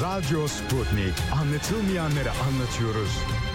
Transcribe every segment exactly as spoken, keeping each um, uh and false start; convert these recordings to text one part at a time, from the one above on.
Radyo Sputnik. Anlatılmayanları anlatıyoruz.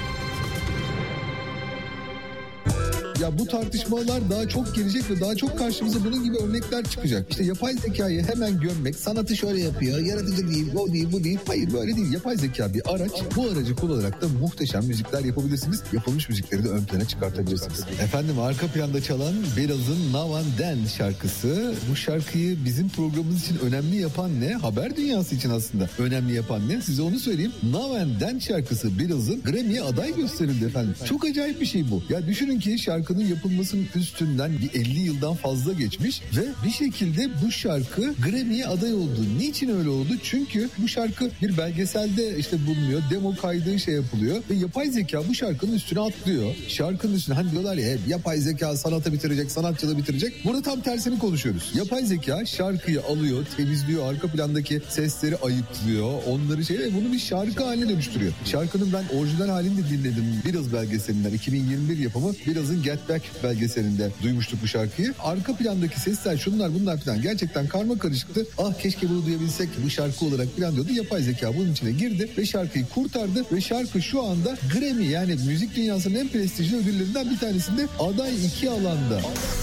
Ya bu tartışmalar daha çok gelecek ve daha çok karşımıza bunun gibi örnekler çıkacak. İşte yapay zekayı hemen gömmek, sanatı şöyle yapıyor, yaratıcı değil, o değil, bu değil. Hayır, böyle değil. Yapay zeka bir araç. Bu aracı kullanarak da muhteşem müzikler yapabilirsiniz. Yapılmış müzikleri de ön plana çıkartabilirsiniz. Efendim, arka planda çalan Beraz'ın Now and Then şarkısı. Bu şarkıyı bizim programımız için önemli yapan ne? Haber dünyası için aslında önemli yapan ne? Size onu söyleyeyim. Now and Then şarkısı Beraz'ın Grammy'ye aday gösterildi efendim. Çok acayip bir şey bu. Ya düşünün ki şarkı yapılmasının üstünden bir elli yıldan fazla geçmiş ve bir şekilde bu şarkı Grammy'ye aday oldu. Niçin öyle oldu? Çünkü bu şarkı bir belgeselde işte bulunuyor. Demo kaydı şey yapılıyor ve yapay zeka bu şarkının üstüne atlıyor. Şarkının üstüne, hani diyorlar ya hep yapay zeka sanatı bitirecek, sanatçı da bitirecek. Burada tam tersini konuşuyoruz. Yapay zeka şarkıyı alıyor, temizliyor, arka plandaki sesleri ayıklıyor. Onları şey ve bunu bir şarkı haline dönüştürüyor. Şarkının ben orijinal halini de dinledim. Biraz belgeselinden, iki bin yirmi bir yapımı. Biraz'ın Get Back belgeselinde duymuştuk bu şarkıyı. Arka plandaki sesler, şunlar bunlar falan gerçekten karma karışıktı. Ah keşke bunu duyabilsek bu şarkı olarak falan diyordu. Yapay zeka bunun içine girdi ve şarkıyı kurtardı ve şarkı şu anda Grammy, yani müzik dünyasının en prestijli ödüllerinden bir tanesinde aday iki alanda.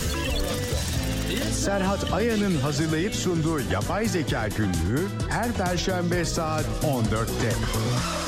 Serhat Aya'nın hazırlayıp sunduğu Yapay Zeka Günlüğü her Perşembe saat on dörtte.